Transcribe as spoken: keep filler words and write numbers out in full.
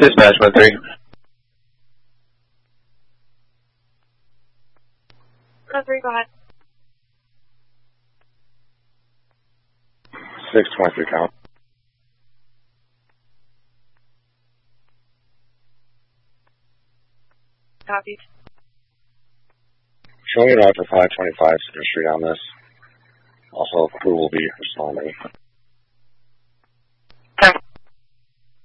Dispatch one three. one three, go ahead. six twenty-three count. Copied. Showing route to five twenty-five Center Street on this. Also, crew will be responding.